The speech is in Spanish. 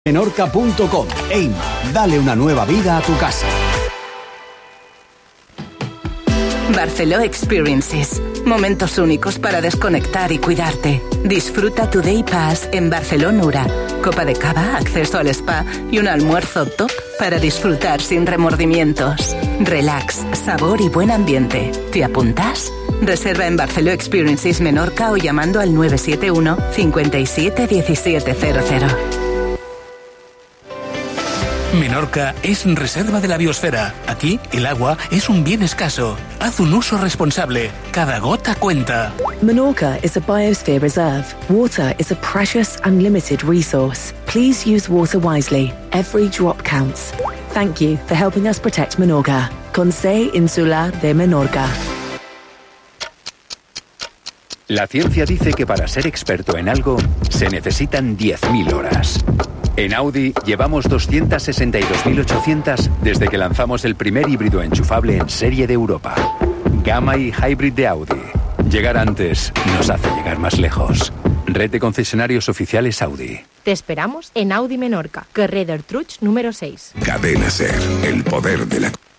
Menorca.com. Eima, dale una nueva vida a tu casa. Barceló Experiences. Momentos únicos para desconectar y cuidarte. Disfruta tu Day Pass en Barceló Nura. Copa de cava, acceso al spa y un almuerzo top para disfrutar sin remordimientos. Relax, sabor y buen ambiente. ¿Te apuntas? Reserva en Barceló Experiences Menorca o llamando al 971 57 1700. Menorca es reserva de la biosfera. Aquí, el agua es un bien escaso. Haz un uso responsable. Cada gota cuenta. Menorca is a biosphere reserve. Water is a precious, unlimited resource. Please use water wisely. Every drop counts. Thank you for helping us protect Menorca. Consell Insular de Menorca. La ciencia dice que para ser experto en algo se necesitan 10.000 horas. En Audi llevamos 262.800 desde que lanzamos el primer híbrido enchufable en serie de Europa. Gamma y Hybrid de Audi. Llegar antes nos hace llegar más lejos. Red de concesionarios oficiales Audi. Te esperamos en Audi Menorca, carrer d'Artruig número 6. Cadena SER, el poder de la...